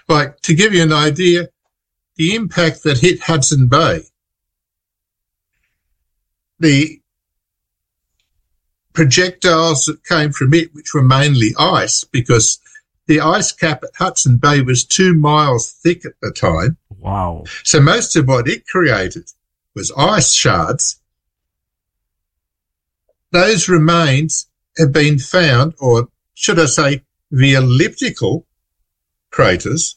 Like, to give you an idea, the impact that hit Hudson Bay, the projectiles that came from it, which were mainly ice, because the ice cap at Hudson Bay was 2 miles thick at the time. Wow. So most of what it created was ice shards. Those remains have been found, or should I say, the elliptical craters,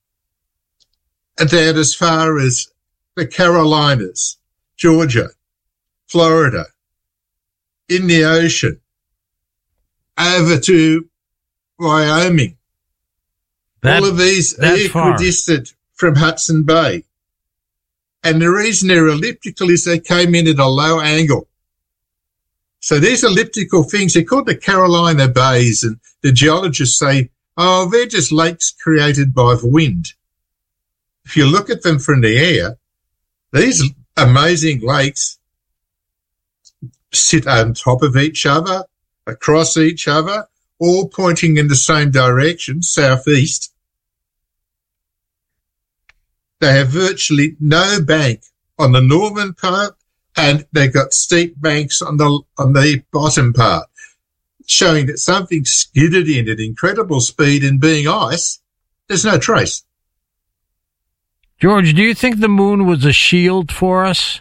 that as far as the Carolinas, Georgia, Florida, in the ocean, over to Wyoming. All of these are equidistant from Hudson Bay. And the reason they're elliptical is they came in at a low angle. So these elliptical things, they're called the Carolina Bays, and the geologists say, oh, they're just lakes created by the wind. If you look at them from the air, these amazing lakes sit on top of each other, across each other, all pointing in the same direction, southeast. They have virtually no bank on the northern part, and they've got steep banks on the bottom part, showing that something skidded in at incredible speed, and being ice, there's no trace. George, do you think the moon was a shield for us?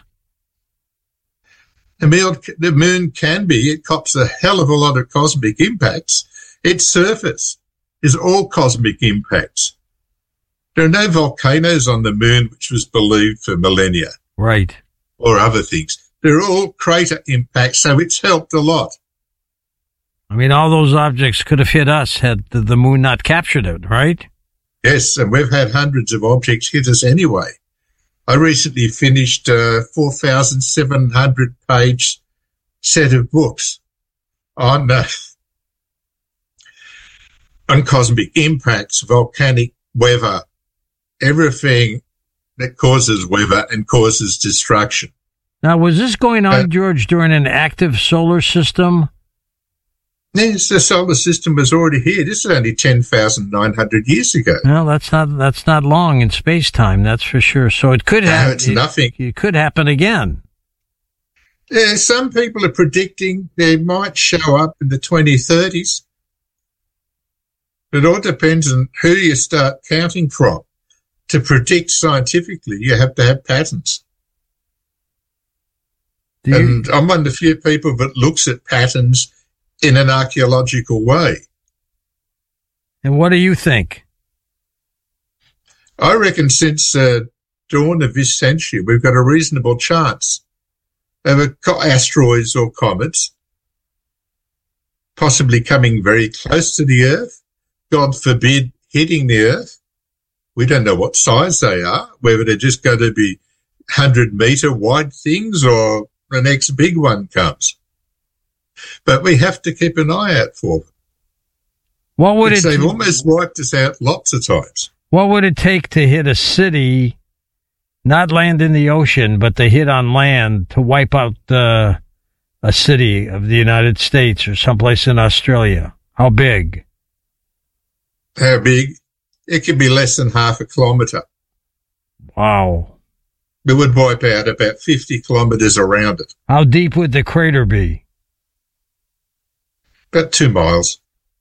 The moon can be. It cops a hell of a lot of cosmic impacts. Its surface is all cosmic impacts. There are no volcanoes on the moon, which was believed for millennia. Right. Or other things. They're all crater impacts, so it's helped a lot. I mean, all those objects could have hit us had the moon not captured it, right? Yes, and we've had hundreds of objects hit us anyway. I recently finished a 4,700-page set of books on cosmic impacts, volcanic weather, everything that causes weather and causes destruction. Now, was this going on, George, during an active solar system? Yes, the solar system was already here. This is only 10,900 years ago. No, that's not long in space-time, that's for sure. So it could happen. No, it's nothing. It could happen again. Yeah, some people are predicting they might show up in the 2030s. It all depends on who you start counting from. To predict scientifically, you have to have patterns. And I'm one of the few people that looks at patterns in an archaeological way. And what do you think? I reckon since the dawn of this century, we've got a reasonable chance of asteroids or comets possibly coming very close to the Earth, God forbid, hitting the Earth. We don't know what size they are, whether they're just going to be 100-metre wide things or the next big one comes. But we have to keep an eye out for them. What would they've almost wiped us out lots of times. What would it take to hit a city, not land in the ocean, but to hit on land to wipe out a city of the United States or someplace in Australia? How big? How big? It could be less than half a kilometre. Wow. It would wipe out about 50 kilometres around it. How deep would the crater be? About 2 miles.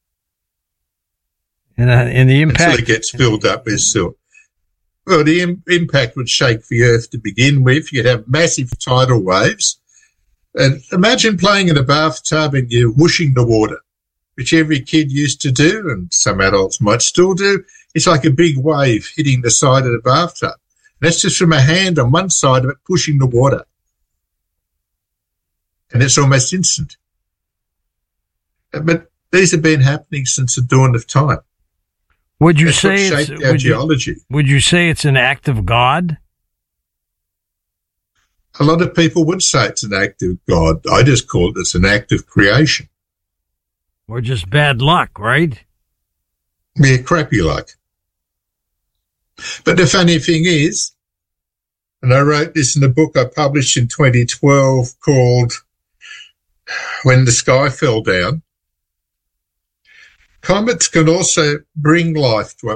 And the impact... Until it gets filled up with silt. Well, the impact would shake the Earth to begin with. You'd have massive tidal waves. And imagine playing in a bathtub and you're whooshing the water, which every kid used to do, and some adults might still do. It's like a big wave hitting the side of the bathtub. That's just from a hand on one side of it pushing the water. And it's almost instant. But these have been happening since the dawn of time. Would you That's say what shaped our geology? Would you say it's an act of God? A lot of people would say it's an act of God. I just call it an act of creation. Or just bad luck, right? Yeah, crappy luck. But the funny thing is, and I wrote this in a book I published in 2012 called When the Sky Fell Down, comets can also bring life to a